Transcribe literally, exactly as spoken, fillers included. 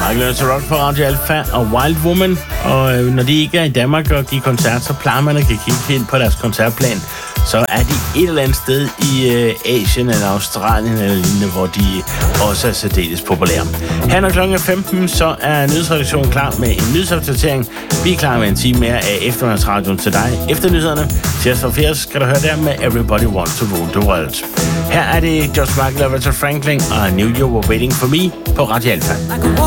Michael Rock på Radio Alpha og Wild Woman. Og øh, når de ikke er i Danmark og giver koncert, så plejer man at kigge ind på deres koncertplan. Så er de et eller andet sted i øh, Asien eller Australien eller lignende, hvor de også er særdeles populære. Her når klokken er femten, så er nyhedsredaktionen klar med en nyhedsopdatering. Vi er klar med en time mere af eftermiddagsradioen til dig. Efter nyhederne, tirsdag og firs, skal du høre der med Everybody Wants to Rule the World. Her er det George Michael og Aretha Franklin og I Knew You Were Waiting For Me på Radio Alpha.